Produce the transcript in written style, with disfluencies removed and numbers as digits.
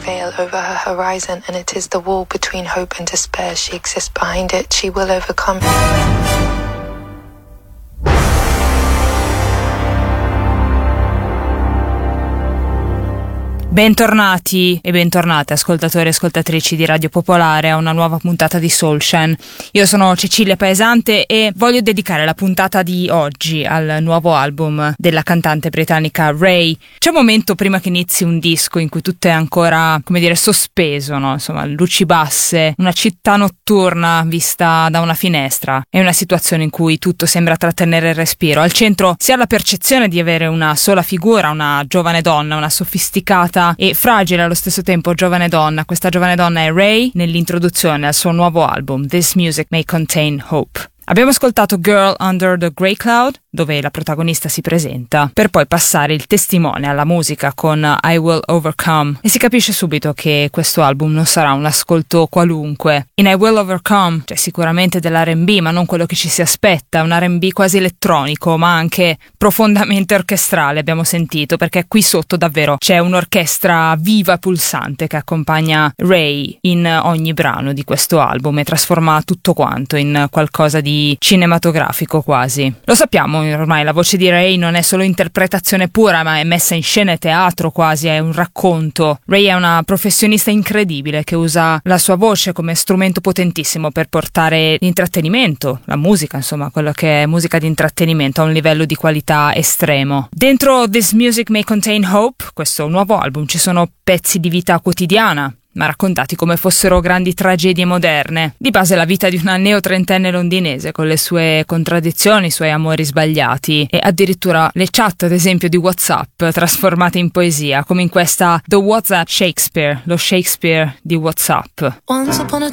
veil over her horizon, and it is the wall between hope and despair. She exists behind it. She will overcome. Bentornati e bentornate ascoltatori e ascoltatrici di Radio Popolare a una nuova puntata di Soulshine. Io sono Cecilia Paesante e voglio dedicare la puntata di oggi al nuovo album della cantante britannica Ray. C'è un momento prima che inizi un disco in cui tutto è ancora, come dire, sospeso, no? Insomma, luci basse, una città notturna vista da una finestra. È una situazione in cui tutto sembra trattenere il respiro. Al centro si ha la percezione di avere una sola figura, una giovane donna, una sofisticata e fragile allo stesso tempo giovane donna. Questa giovane donna è Ray nell'introduzione al suo nuovo album This Music May Contain Hope. Abbiamo ascoltato Girl Under the Grey Cloud, dove la protagonista si presenta, per poi passare il testimone alla musica con I Will Overcome, e si capisce subito che questo album non sarà un ascolto qualunque. In I Will Overcome c'è sicuramente dell'R&B, ma non quello che ci si aspetta, un R&B quasi elettronico, ma anche profondamente orchestrale, abbiamo sentito, perché qui sotto davvero c'è un'orchestra viva e pulsante che accompagna Ray in ogni brano di questo album e trasforma tutto quanto in qualcosa di cinematografico quasi. Lo sappiamo ormai, la voce di Ray non è solo interpretazione pura, ma è messa in scena, è teatro quasi, è un racconto. Ray è una professionista incredibile che usa la sua voce come strumento potentissimo per portare l'intrattenimento, la musica, insomma, quello che è musica di intrattenimento a un livello di qualità estremo. Dentro This Music May Contain Hope, questo nuovo album, ci sono pezzi di vita quotidiana, ma raccontati come fossero grandi tragedie moderne. Di base la vita di una neotrentenne londinese con le sue contraddizioni, i suoi amori sbagliati e addirittura le chat, ad esempio, di WhatsApp trasformate in poesia, come in questa The WhatsApp Shakespeare, lo Shakespeare di WhatsApp. Once upon a